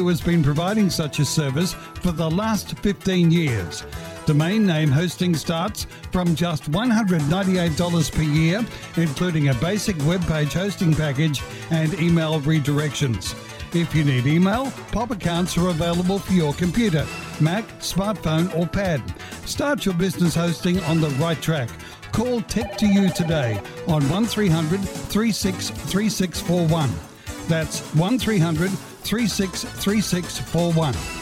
has been providing such a service for the last 15 years. Domain name hosting starts from just $198 per year, including a basic web page hosting package and email redirections. If you need email, POP accounts are available for your computer, Mac, smartphone or pad. Start your business hosting on the right track. Call Tech2You today on 1300 363641. That's 1300 363641.